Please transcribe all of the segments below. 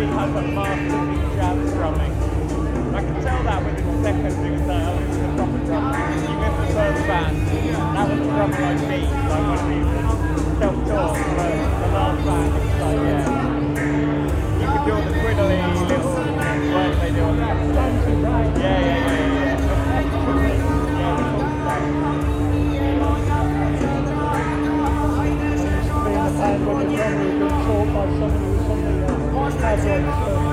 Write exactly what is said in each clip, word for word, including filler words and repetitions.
has a masterpiece jazz drumming. I can tell that within seconds. He was like, oh, this is a proper drummer. Even the first band, that was a drummer like me, like one of these self-taught, but the last band, it was like, yeah. You could do all the twiddly little work they do on that. Yeah, yeah, yeah, yeah. yeah. And when the drummer had been taught by somebody who was on the uh, Adroit,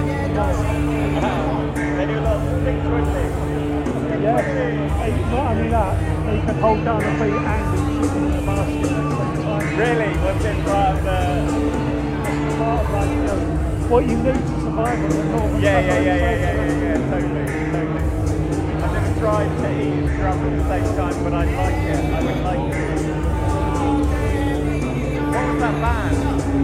They do a lot of big twiddling. yeah, he, not only that, he can hold down a beat and he's shooting the basket at the same time. Really? Was it part of the... Part of like, you know, what you need to survive on the northern Yeah, yeah, yeah, yeah, yeah, yeah, yeah, totally, totally. I've never tried to eat and drum at the same time, but I'd like it. I would like it. What was that band?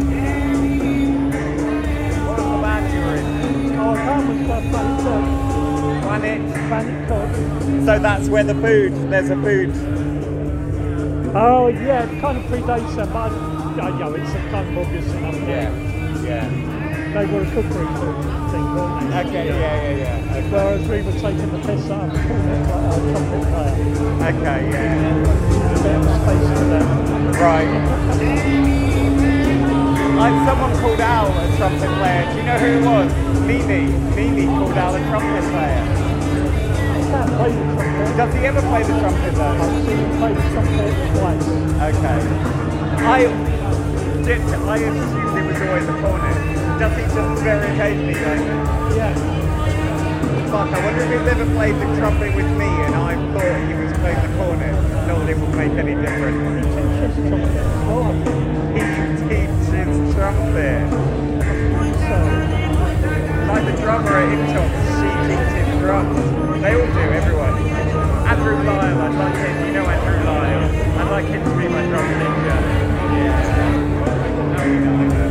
What was the band you were in? Oh, that was uh, Planet Cook. Planet? Planet Cook. So that's where the food, there's a food. Oh yeah, it kind of predates them, but I, I know it's a kind of obvious enough. Yeah, yeah. They were a cookery thing, weren't they? Okay, yeah, yeah, yeah. Okay. Whereas we were taking the piss out of it, like a trumpet player. Okay, yeah. A bit of space for them. Right. Like someone called Al a trumpet player. Do you know who it was? Mimi. Mimi called Al a trumpet player. He can't play the trumpet. Does he ever play the trumpet though? I've seen him play the trumpet twice. Okay. I did. I assumed it was always a cornet. Does he just very occasionally like it? Yeah. Fuck, I wonder if he's ever played the trumpet with me and I thought he was playing the cornet. Not that it would make any difference. He teaches trumpet as well, I think. He teaches trumpet. So, Like the drummer at Intox, she teaches drums. They all do, everyone. Andrew Lyle, I'd like him, you know Andrew Lyle. I'd like him to be my drum teacher. Yeah. No, you know, I know.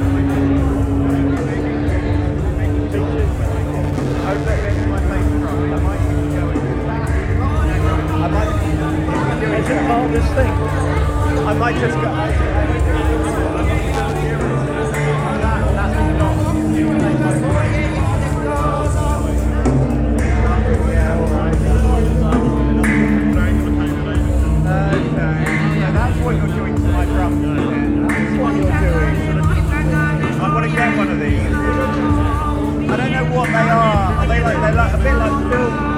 I was looking at my bass drum. I might keep going. I might keep doing is it part of this thing? I might just go. I, I might just go. That, that's not. Yeah, alright. Okay. So that's what you're doing to my drum. That's what you're doing. I want to get one of these. I don't know what they are. Are they like, they're like a bit like film?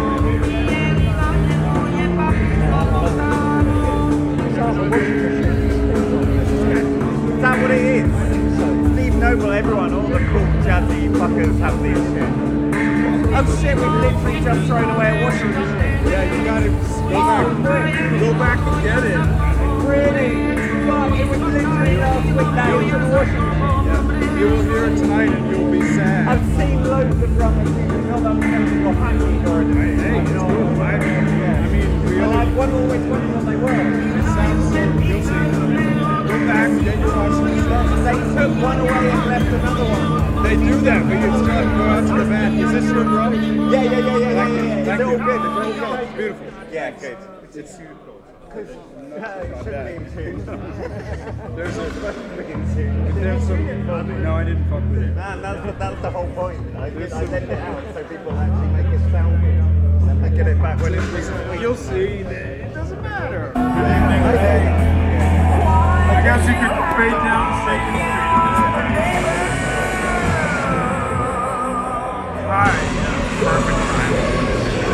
Is that what it is? Steve Noble, everyone, all the cool jazzy fuckers have these shit. Oh shit, we've literally just thrown away a washing machine. Yeah, you gotta go back, go back and get it. Really? Fuck, it was literally last week that was in the washing machine. Yeah. You will hear it tonight and you'll be sad. I've seen loads of drummers using not that many or hanging or anything. Hey, it's cool. I, I mean, we And all... I've one always wondered what they were. It sounds so guilty. Go back and get your washing stuff. They took one away and left another one. They do that, but you still have to go out to the band. Is this your drum? Yeah, yeah, yeah, yeah, yeah, yeah. yeah. Thank It's all you. good. It's all good. Beautiful. Yeah, good. It's There's no There's some... No, I didn't fuck with it. Man, that's, the- that's the whole point. I, I let it out so people actually make it sound good. And they get it back when it's sweet. You'll see. It doesn't matter. Okay. I guess you could fade down and say Hi. Perfect time.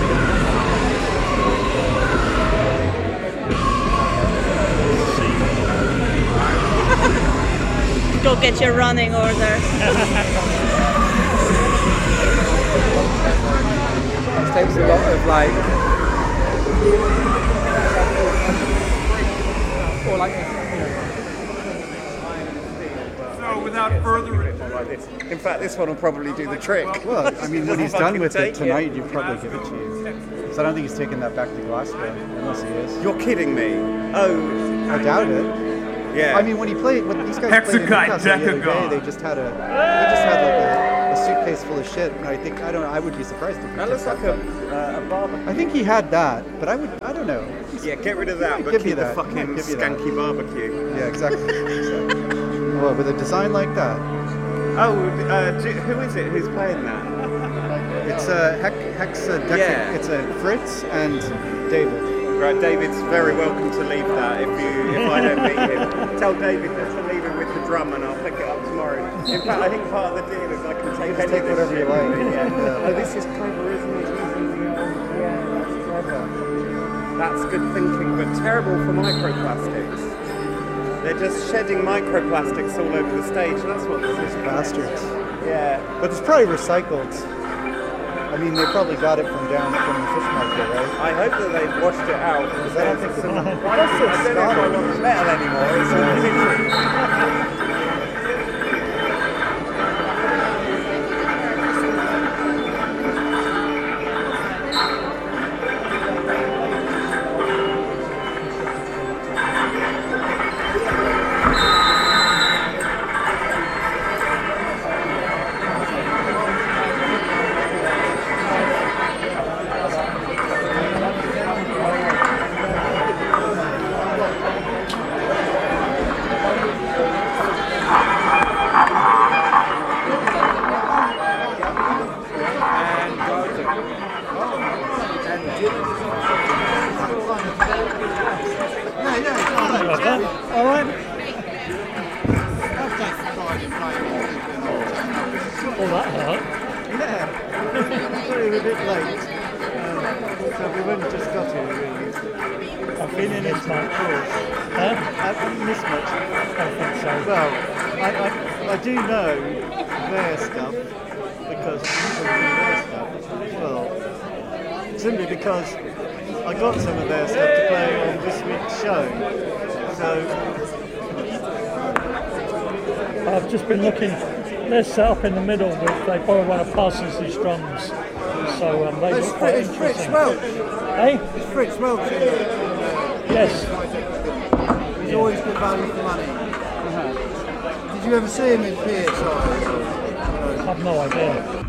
Go get your running order. It takes a lot of like, or like, you know. So without further ado, Like this. In fact, this one will probably do the trick. Well, I mean, when he's done Fucking with take it tonight, you'd probably give it to you. So I don't think he's taking that back to Glasgow, unless he is. You're kidding me. Oh, I doubt it. yeah. I mean, when he played, when these guys played in Hexagon, Newcastle the other Decagon. day, they just had a, they just had like a, a suitcase full of shit. And I think, I don't know, I would be surprised if he that took looks like that a, back. uh, a barbecue. I think he had that, but I would, I don't know. Yeah, get rid of He that, might but give keep you the that. He fucking might give you that. skanky barbecue. Yeah, exactly. exactly. Well, with a design like that. Oh, uh, do, who is it who's playing that? It's a uh, Hex, Hex uh, Deck- Yeah. It's a Fritz and David. Right, David's very welcome to leave that if you if I don't meet him. Tell David just to leave it with the drum and I'll pick it up tomorrow. In fact, I think part of the deal is I can take Just any take of this whatever you shit like. with me, Yeah. Yeah. Oh, this is clever, isn't it? Using the old, yeah, that's clever. That's good thinking, but terrible for microplastics. They're just shedding microplastics all over the stage. That's what this is. Bastards. Yeah. But it's probably recycled. I mean, they probably got it from down from the fish market, right? I hope that they've washed it out because I don't think some. I don't That's so know if I Scottish. want metal anymore. It's in the kitchen. All right. All that hurt. Yeah. Sorry, we're a bit late. Um, so we've only just got here, really. I've been in this much. Huh? I haven't missed much. I think so. Well, I, I, I do know their stuff because people do their stuff. Well, simply because I got some of their stuff to play on this week's show. So I've just been looking. They're set up in the middle with they borrowed one of Parsons' drums, so um, they look quite It's Fritz interesting. Welch. Hey? It's Fritz Welch. Isn't it? Yes. He's always good value for money. Did you ever see him in P S I? I've no idea.